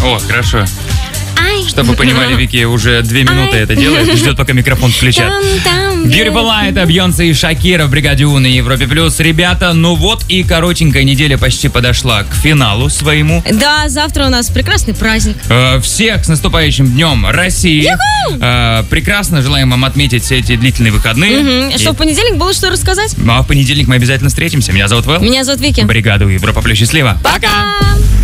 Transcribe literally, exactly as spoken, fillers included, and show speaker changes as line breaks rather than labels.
О, хорошо. Чтобы вы понимали, Вики уже две минуты это делает, ждет, пока микрофон включат. Beautiful Light, это Бейонсе и Шакира в Бригаде У на Европе Плюс. Ребята, ну вот и коротенькая неделя почти подошла к финалу своему.
Да, завтра у нас прекрасный праздник.
Э, всех с наступающим днем России. Э, прекрасно желаем вам отметить все эти длительные выходные.
Угу. И... Что в понедельник было что рассказать?
Ну а в понедельник мы обязательно встретимся. Меня зовут Вэл.
Меня зовут Вики.
Бригада У Европа Плюс. Счастливо.
Пока!